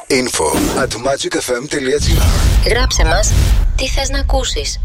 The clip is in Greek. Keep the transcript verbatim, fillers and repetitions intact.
Info at magic f m dot g r. Γράψε μας τι θες να ακούσεις.